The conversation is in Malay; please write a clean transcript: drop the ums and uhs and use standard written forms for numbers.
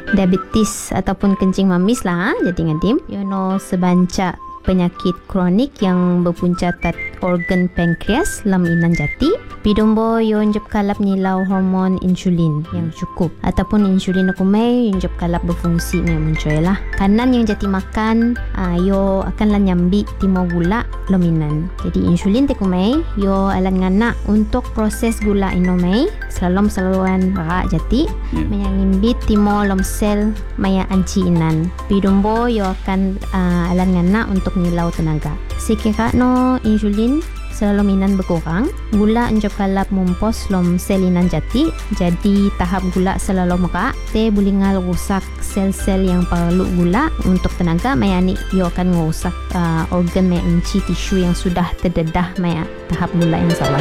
diabetes ataupun kencing mamis lah. Jadi ngadim, sebanca penyakit kronik yang berpunca tat organ pankreas lam inan jati. Pidombo yonjop kalap nilau hormon insulin yang cukup ataupun insulin akumai yonjop kalap berfungsi yang muncul lah. Kanan yang jati makan yo akan lan nyambi timo gula lominan. Jadi insulin tekumai yo alan ngana untuk proses gula inomai selalu saluran rak jati menyangimbit timo lom sel maya anci inan. Pidombo yo akan alan ngana untuk nilau tenaga. Sekira no insulin selalu minan berkurang, gula enjok kalap mumpos lom selinan jati, jadi tahap gula selalu meka te bulingal rusak sel-sel yang perlu gula untuk tenaga mayani yo akan merusak organ maya inci tisu yang sudah terdedah maya tahap gula yang salah.